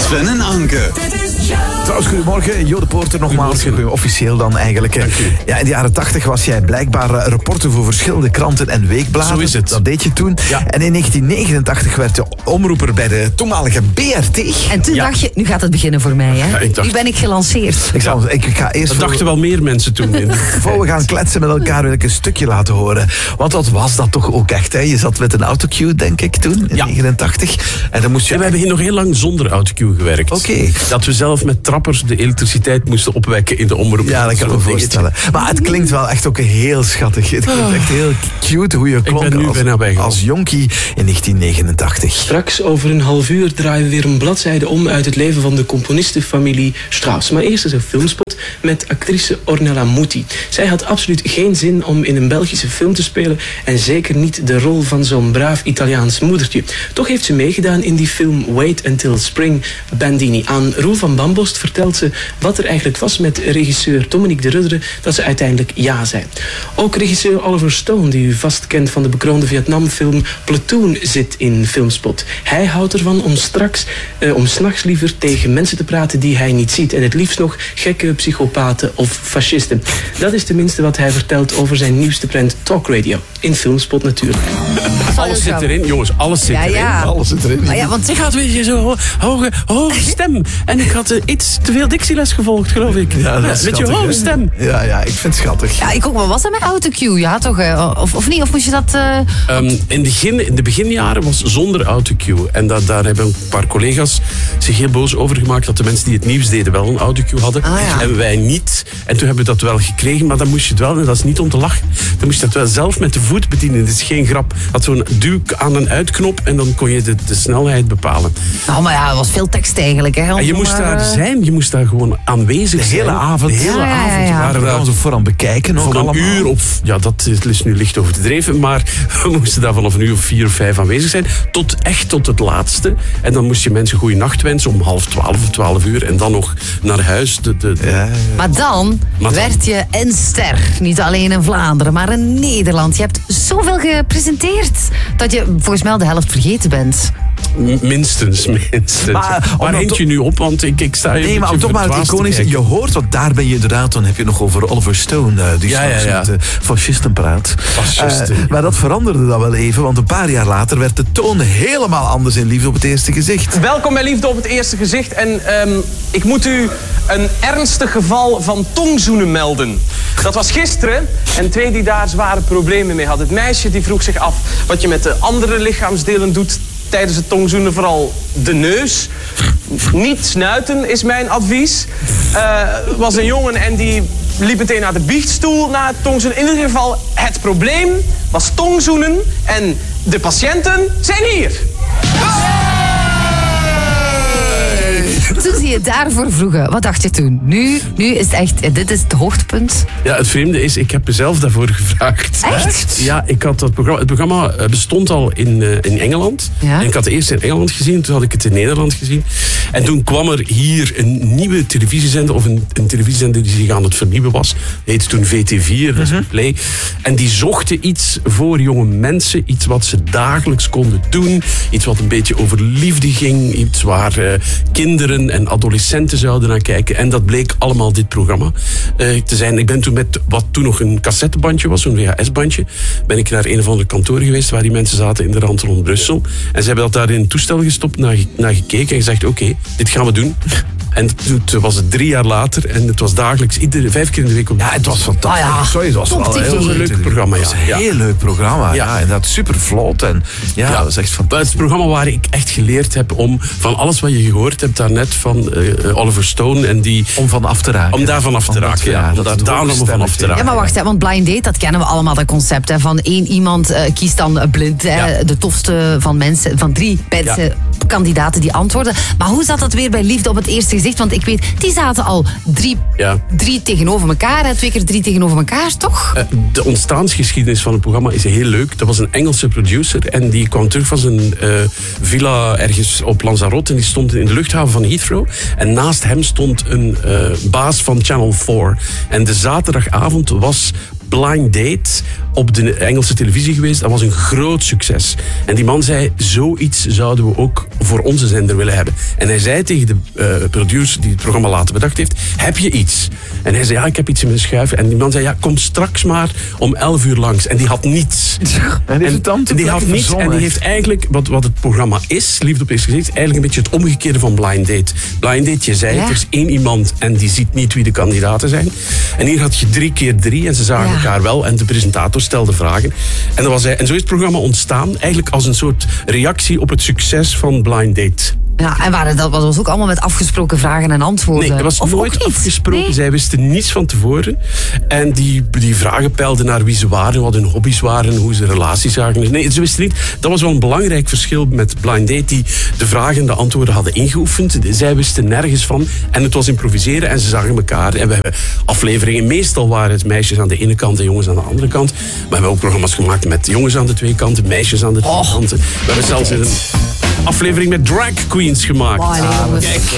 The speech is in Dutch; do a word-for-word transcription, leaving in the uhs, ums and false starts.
Sven en Anke. Trouwens, goedemorgen. Jo de Poorter nogmaals. Officieel dan eigenlijk. Ja, in de jaren tachtig was jij blijkbaar reporter voor verschillende kranten en weekbladen. Zo is het. Dat deed je toen. Ja. En in negentien negenentachtig werd je omroeper bij de toenmalige B R T. En toen Ja. dacht je, nu gaat het beginnen voor mij. Hè? Ja, ik dacht- Nu ben ik gelanceerd. Ik, zal, ik, ik ga eerst Dat voor, dachten wel meer mensen toen. In. voor we gaan kletsen met elkaar wil ik een stukje laten horen. Want wat was dat toch ook echt? Hè? Je zat met een autocue, denk ik, toen, in Ja. negenentachtig. En dan moest je... En we hebben hier nog heel lang zonder autocue gewerkt. Oké. Dat we zelf met trappers de elektriciteit moesten opwekken in de omroep. Ja, dat kan ik me Zo'n voorstellen. Maar het klinkt wel echt ook heel schattig. Het klinkt echt heel cute hoe je klonk ben nu als, bijna bijgehaald. als jonkie in negentien negenentachtig. Straks over een half uur draaien we weer een bladzijde om uit het leven van de componistenfamilie Strauss. Maar eerst is een filmspot met actrice Ornella Muti. Zij had absoluut geen zin om in een Belgische film te spelen en zeker niet de rol van zo'n braaf Italiaans moedertje. Toch heeft ze meegedaan in die film Wait Until Spring Bandini. Aan Roel van Bambost vertelt ze wat er eigenlijk was met regisseur Dominique de Rudderen dat ze uiteindelijk ja zei. Ook regisseur Oliver Stone, die u vast kent van de bekroonde Vietnamfilm Platoon, zit in Filmspot. Hij houdt ervan om straks, eh, om 's nachts liever tegen mensen te praten die hij niet ziet. En het liefst nog gekke psychopaten of fascisten. Dat is tenminste wat hij vertelt over zijn nieuwste prent Talk Radio. In Filmspot natuurlijk. Alles zit erin, jongens, alles zit Ja, erin. ja. Alles zit erin. Maar ja, want Ik had een beetje zo'n hoge, hoge stem. En ik had uh, iets te veel dictieles gevolgd, geloof ik. Ja, dat is Met je schattig, hoge hè? stem. Ja, ja, ik vind het schattig. ja, ik ook, maar was dat met autocue? Ja, toch? eh, Of, of niet? Of moest je dat... eh, Um, in, de begin, in de beginjaren was zonder autocue. En dat, daar hebben een paar collega's zich heel boos over gemaakt dat de mensen die het nieuws deden wel een autocue hadden. Ah, ja. En wij niet. En toen hebben we dat wel gekregen, maar dan moest je het wel, en dat is niet om te lachen, dan moest je dat wel zelf met de voet bedienen. Het is geen grap. Dat zo'n duw aan een uitknop en dan kon je de, de snelheid bepalen. Nou, maar ja, het was veel tekst eigenlijk. Hè, En je om moest maar, daar eh, zijn, je moest daar gewoon aanwezig De zijn. hele avond. De hele Ja, ja, ja, avond ja. waren We we gaan daar ze vooraan bekijken ook van een allemaal. uur of... Ja, dat is, is nu licht overdreven, maar we moesten daar vanaf een uur of vier of vijf aanwezig zijn. Tot echt tot het laatste. En dan moest je mensen goede nacht wensen om half twaalf of twaalf uur. En dan nog naar huis. De, de, de- Ja, ja. Maar dan Maar dan- werd je een ster. Niet alleen in Vlaanderen, maar in Nederland. Je hebt zoveel gepresenteerd dat je volgens mij al de helft vergeten bent. M- Minstens, minstens. Maar, om Waar dan hint toch- je nu op? Want ik, ik sta hier Nee, een maar om beetje toch maar het verdwaasd te iconisch. Je kijken. hoort, want daar ben je inderdaad, dan heb je nog over Oliver Stone, eh, die Ja, ja, straks ja. met de fascisten praat. Fascisten. Eh, maar dat veranderde dan wel even, want een paar jaar later werd de toon helemaal anders in Liefde op het eerste gezicht. Welkom bij Liefde op het eerste gezicht. En ehm, ik moet u een ernstig geval van tongzoenen melden. Dat was gisteren en twee die daar zware problemen mee hadden. Het meisje die vroeg zich af wat je met de andere lichaamsdelen doet tijdens het tongzoenen. Vooral de neus. Niet snuiten is mijn advies. Eh was een jongen en die liep meteen naar de biechtstoel na het tongzoenen. In ieder geval, het probleem was tongzoenen en de patiënten zijn hier. Toen ze je daarvoor vroegen, wat dacht je toen? Nu, nu is het echt, dit is het hoogtepunt. Ja, het vreemde is, ik heb mezelf daarvoor gevraagd. Echt? Ja, ik had dat programma, het programma eh, bestond al in, eh, in Engeland. Ja? En ik had het eerst in Engeland gezien, toen had ik het in Nederland gezien. En toen kwam er hier een nieuwe televisiezender, of een, een televisiezender die zich aan het vernieuwen was. Heette toen V T vier, dat is een Play. En die zochten iets voor jonge mensen, iets wat ze dagelijks konden doen. Iets wat een beetje over liefde ging, iets waar eh, kinderen en adolescenten zouden naar kijken. En dat bleek allemaal dit programma eh, te zijn. Ik ben toen met wat toen nog een cassettebandje was, zo'n V H S-bandje, ben ik naar een of ander kantoor geweest waar die mensen zaten in de rand rond Brussel. En ze hebben dat daar in een toestel gestopt, naar, naar gekeken en gezegd, oké, okay, dit gaan we doen. En toen was het drie jaar later en het was dagelijks, iedere vijf keer in de week op. Ja, het was fantastisch. Ah ja, Sorry, het was top wel T V. een heel leuk programma, ja. Het was een Ja. heel leuk programma, ja. Ja. En dat super vlot en ja, dat is echt Dat fantastisch. is het programma waar ik echt geleerd heb om van alles wat je gehoord hebt daarnet van uh, Oliver Stone en die... Om van af te raken. Om daarvan af te Om dat- raken, ja. Om dat daar het daarom hoge van af te stemmetje. raken. Ja, maar wacht, hè, want Blind Date, dat kennen we allemaal, dat concept. Hè, van één iemand eh, kiest dan blind, hè, Ja. de tofste van mensen, van drie mensen, Ja. kandidaten die antwoorden. Maar hoe zat dat weer bij Liefde op het eerste gezicht? Want ik weet, die zaten al drie, Ja. drie tegenover elkaar, hè, twee keer drie tegenover elkaar, toch? Uh, de ontstaansgeschiedenis van het programma is heel leuk. Dat was een Engelse producer en die kwam terug van zijn uh, villa ergens op Lanzarote en die stond in de luchthaven van Heathrow. En naast hem stond een uh, baas van Channel vier. En de zaterdagavond was Blind Date op de Engelse televisie geweest. Dat was een groot succes. En die man zei, zoiets zouden we ook voor onze zender willen hebben. En hij zei tegen de uh, producer die het programma later bedacht heeft, heb je iets? En hij zei, ja, ik heb iets in mijn schuif. En die man zei, ja, kom straks maar om elf uur langs. En die had niets. En, en En die had niets en die heeft eigenlijk, wat, wat het programma is, Liefde op Eerste Gezicht, eigenlijk een beetje het omgekeerde van Blind Date. Blind Date, je zei het, Ja. er is één iemand en die ziet niet wie de kandidaten zijn. En hier had je drie keer drie en ze zagen Ja. elkaar wel en de presentator stelde vragen. En, dat was, hij- en zo is het programma ontstaan, eigenlijk als een soort reactie op het succes van Blind Date. Ja, en waren, dat was ook allemaal met afgesproken vragen en antwoorden. Nee, dat was Of nooit ook niet? afgesproken. Nee? Zij wisten niets van tevoren. En die, die vragen peilden naar wie ze waren, wat hun hobby's waren, hoe ze relaties zagen. Nee, ze wisten niet. Dat was wel een belangrijk verschil met Blind Date, die de vragen en de antwoorden hadden ingeoefend. Zij wisten nergens van. En het was improviseren en ze zagen elkaar. En we hebben afleveringen, meestal waren het meisjes aan de ene kant en jongens aan de andere kant. Maar we hebben ook programma's gemaakt met jongens aan de twee kanten, meisjes aan de twee Och, kanten. We hebben zelfs een aflevering met drag queens gemaakt. Oh, nee, jongens.